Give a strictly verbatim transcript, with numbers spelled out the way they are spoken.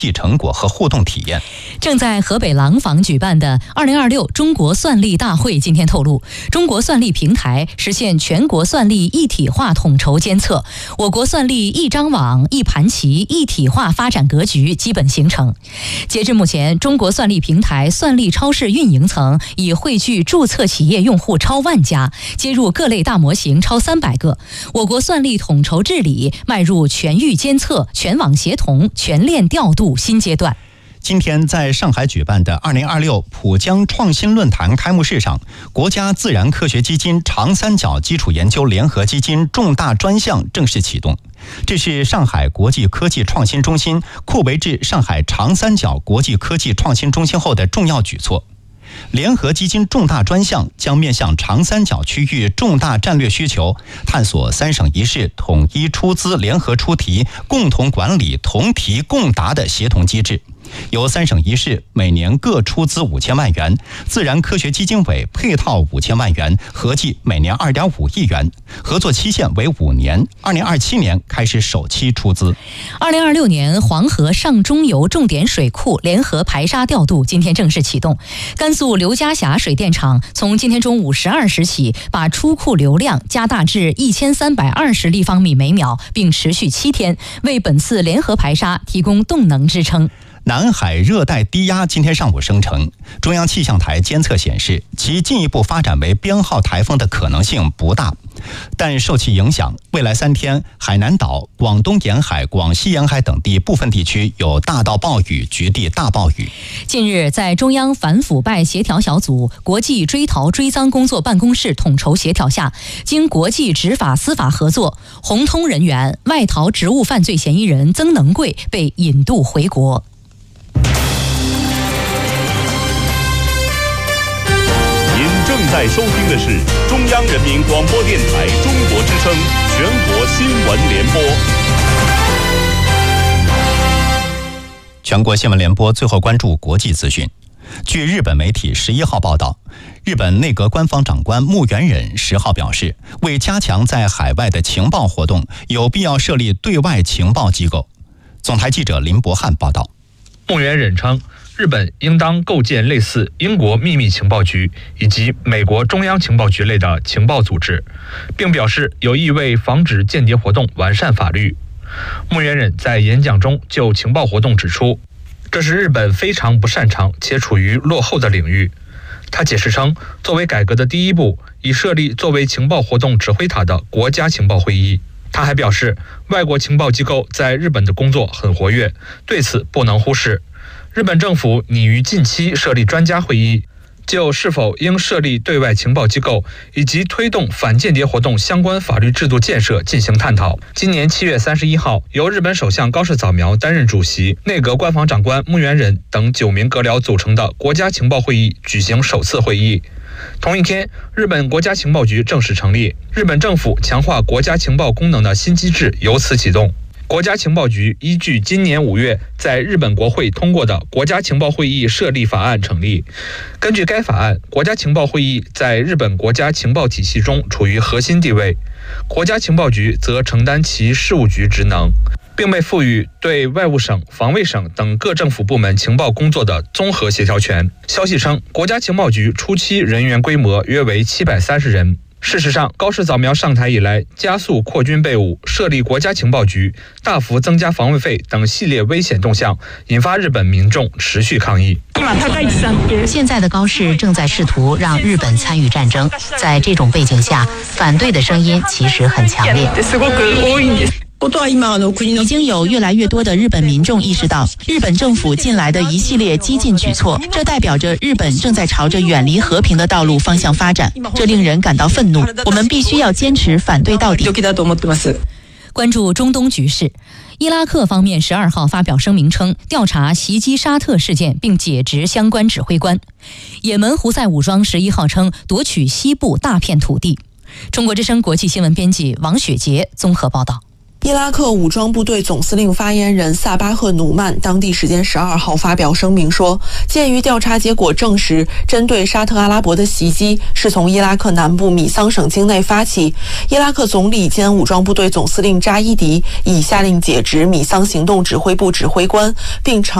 际成果和互动体验。 正在河北廊坊举办的二零二六中国算力大会今天透露，中国算力平台实现全国算力一体化统筹监测，我国算力一张网、一盘棋一体化发展格局基本形成。截至目前，中国算力平台算力超市运营层已汇聚注册企业用户超万家，接入各类大模型超三百个。我国算力统筹治理迈入全域监测、全网协同、全链调度新阶段。 今天在上海举办的二零二六浦江创新论坛开幕式上，国家自然科学基金长三角基础研究联合基金重大专项正式启动。这是上海国际科技创新中心扩围至上海长三角国际科技创新中心后的重要举措。联合基金重大专项将面向长三角区域重大战略需求，探索三省一市统一出资、联合出题、共同管理、同题共答的协同机制。由三省一市每年各出资五千万元，自然科学基金委配套五千万元，合计每年二点五亿元，合作期限为五年，二零二七年开始首期出资。 二零二六年黄河上中游重点水库联合排沙调度今天正式启动。甘肃刘家峡水电厂从今天中午十二时起，把出库流量加大至一千三百二十立方米每秒，并持续七天，为本次联合排沙提供动能支撑。 南海热带低压今天上午生成，中央气象台监测显示，其进一步发展为编号台风的可能性不大，但受其影响，未来三天，海南岛、广东沿海、广西沿海等地部分地区有大到暴雨、局地大暴雨。 近日，在中央反腐败协调小组、国际追逃追赃工作办公室统筹协调下，经国际执法司法合作，红通人员外逃职务犯罪嫌疑人曾能贵被引渡回国。 正在收听的是中央人民广播电台中国之声全国新闻联播。 全国新闻联播最后关注国际资讯。据日本媒体十一号报道，日本内阁官方长官木原忍十号表示，为加强在海外的情报活动，有必要设立对外情报机构。总台记者林伯汉报道。 木原忍称，日本应当构建类似英国秘密情报局以及美国中央情报局类的情报组织，并表示有意为防止间谍活动完善法律。木原忍在演讲中就情报活动指出，这是日本非常不擅长且处于落后的领域。他解释称，作为改革的第一步，已设立作为情报活动指挥塔的国家情报会议。他还表示，外国情报机构在日本的工作很活跃，对此不能忽视。日本政府拟于近期设立专家会议，就是否应设立对外情报机构以及推动反间谍活动相关法律制度建设进行探讨。今年七月三十一号，由日本首相高市早苗担任主席，内阁官房长官木原忍等九名阁僚组成的国家情报会议举行首次会议。同一天，日本国家情报局正式成立，日本政府强化国家情报功能的新机制由此启动。国家情报局依据今年五月在日本国会通过的国家情报会议设立法案成立。根据该法案，国家情报会议在日本国家情报体系中处于核心地位，国家情报局则承担其事务局职能，并被赋予对外务省、防卫省等各政府部门情报工作的综合协调权。消息称，国家情报局初期人员规模约为七百三十人。事实上，高市早苗上台以来，加速扩军备武，设立国家情报局，大幅增加防卫费等系列危险动向，引发日本民众持续抗议。 现在的高市正在试图让日本参与战争，在这种背景下，反对的声音其实很强烈。已经有越来越多的日本民众意识到，日本政府近来的一系列激进举措，这代表着日本正在朝着远离和平的道路方向发展，这令人感到愤怒。我们必须要坚持反对到底。 关注中东局势，伊拉克方面十二号发表声明称，调查袭击沙特事件并解职相关指挥官。也门胡塞武装十一号称夺取西部大片土地。中国之声国际新闻编辑王雪杰综合报道。 伊拉克武装部队总司令发言人萨巴赫努曼当地时间十二号发表声明说，鉴于调查结果证实，针对沙特阿拉伯的袭击是从伊拉克南部米桑省境内发起，伊拉克总理兼武装部队总司令扎伊迪已下令解职米桑行动指挥部指挥官，并承